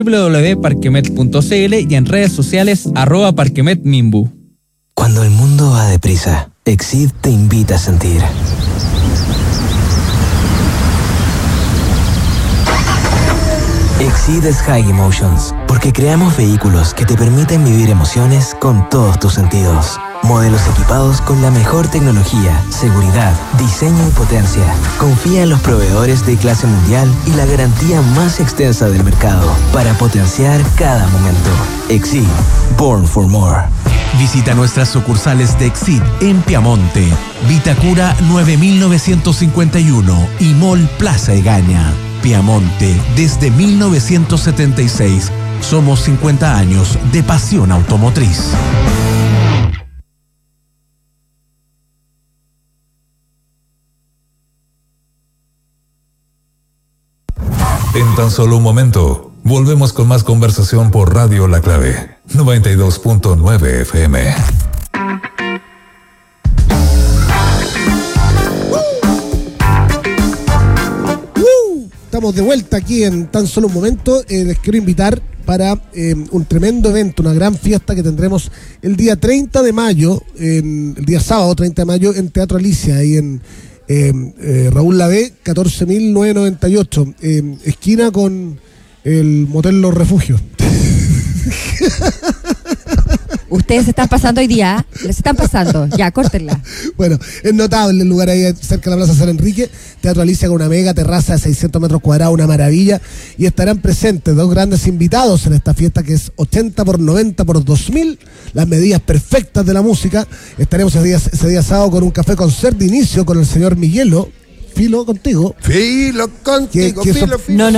www.parquemet.cl y en redes sociales @parquemetmimbu. Cuando el mundo va deprisa, Exid te invita a sentir. Exid es High Emotions, porque creamos vehículos que te permiten vivir emociones con todos tus sentidos. Modelos equipados con la mejor tecnología, seguridad, diseño y potencia. Confía en los proveedores de clase mundial y la garantía más extensa del mercado para potenciar cada momento. Exid, born for more. Visita nuestras sucursales de Exid en Piamonte, Vitacura 9951 y Mall Plaza Egaña. Piamonte, desde 1976. Somos 50 años de pasión automotriz. En tan solo un momento, volvemos con más conversación por Radio La Clave, 92.9 FM. Estamos de vuelta aquí en tan solo un momento. Les quiero invitar para un tremendo evento, una gran fiesta que tendremos el día 30 de mayo, el día sábado 30 de mayo, en Teatro Alicia, ahí en Raúl Lavé, 14.998, esquina con el Motel Los Refugios. Ustedes se están pasando hoy día, les están pasando, ya, córtenla. Bueno, es notable el lugar ahí cerca de la Plaza San Enrique. Teatro Alicia con una mega terraza de 600 metros cuadrados, una maravilla. Y estarán presentes dos grandes invitados en esta fiesta que es 80 por 90 por 2000, las medidas perfectas de la música. Estaremos ese día sábado con un café concert de inicio con el señor Miguelo. Filo contigo. Filo contigo. Filo.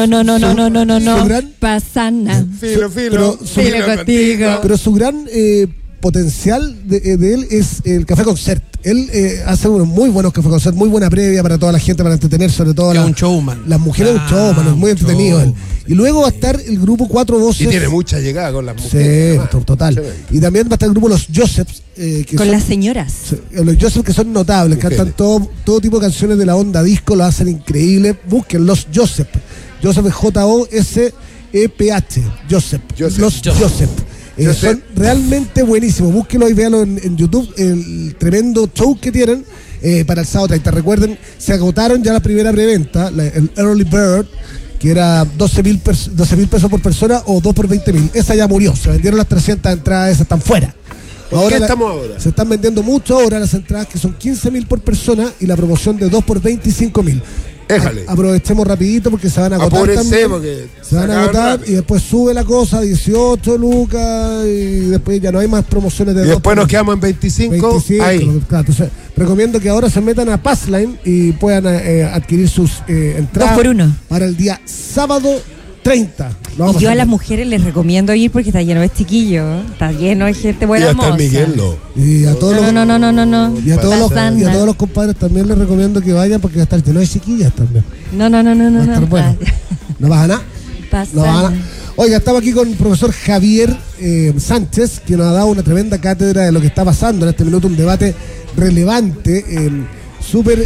No. Pasana. Filo contigo. Pero su gran potencial de él es el café concert. Él hace unos muy buenos café concert, muy buena previa para toda la gente, para entretener, sobre todo un showman. Las mujeres. Un showman, es muy entretenido él. Y luego va a estar el grupo Cuatro Voces. Y tiene mucha llegada con las mujeres. Sí, total. Y también va a estar el grupo Los Josephs. Con las señoras. Los Josephs, que son notables, mujeres. Cantan todo tipo de canciones de la onda disco, lo hacen increíble. Busquen Los Josephs. Joseph es J-O-S-E-P-H. Los Josephs. Son realmente buenísimos. Búsquenlo y véanlo en YouTube, el tremendo show que tienen para el sábado 30. Recuerden, se agotaron ya la primera preventa, el Early Bird, que era 12.000 pesos por persona o 2 por 20.000. Esa ya murió, se vendieron las 300 entradas, esas están fuera. ¿Qué estamos ahora? Se están vendiendo mucho ahora las entradas, que son 15.000 por persona, y la promoción de 2 por 25.000. Éjale. Aprovechemos rapidito porque se van a agotar también. Se van a agotar y después sube la cosa, 18 lucas, y después ya no hay más promociones de 2. Y después nos quedamos en 25 ahí. Claro, entonces recomiendo que ahora se metan a Passline y puedan adquirir sus entradas 2 por 1 para el día sábado 30. Y yo a las mujeres les recomiendo ir porque está lleno de chiquillos, está lleno de gente buena moza. Y a todos No. Y a todos los compadres también les recomiendo que vayan porque va a estar lleno de chiquillas también. No. Va a estar bueno. No vas a nada. No vas a nada. Oiga, estamos aquí con el profesor Javier Sánchez, que nos ha dado una tremenda cátedra de lo que está pasando en este minuto, un debate relevante, súper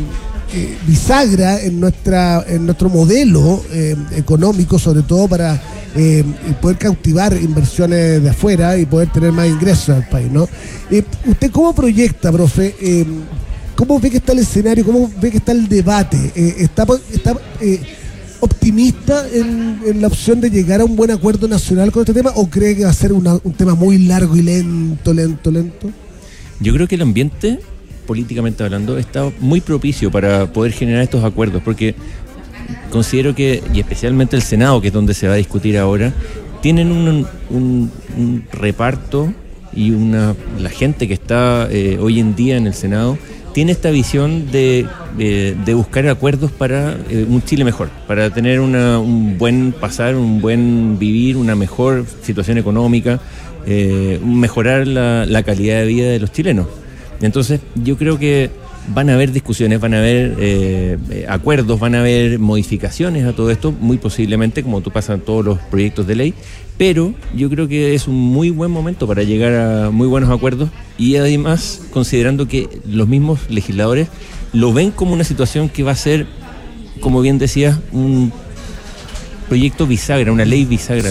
bisagra en nuestro modelo económico, sobre todo para poder cautivar inversiones de afuera y poder tener más ingresos al país, ¿no? ¿Usted cómo proyecta, profe? ¿Cómo ve que está el escenario? ¿Cómo ve que está el debate? ¿Está optimista en la opción de llegar a un buen acuerdo nacional con este tema, o cree que va a ser un tema muy largo y lento? Yo creo que el ambiente, políticamente hablando, está muy propicio para poder generar estos acuerdos, porque considero que, y especialmente el Senado, que es donde se va a discutir ahora, tienen un reparto y la gente que está hoy en día en el Senado tiene esta visión de buscar acuerdos para un Chile mejor, para tener un buen pasar, un buen vivir, una mejor situación económica, mejorar la calidad de vida de los chilenos. Entonces yo creo que van a haber discusiones, van a haber acuerdos, van a haber modificaciones a todo esto, muy posiblemente, como pasan todos los proyectos de ley, pero yo creo que es un muy buen momento para llegar a muy buenos acuerdos, y además considerando que los mismos legisladores lo ven como una situación que va a ser, como bien decías, proyecto bisagra, una ley bisagra.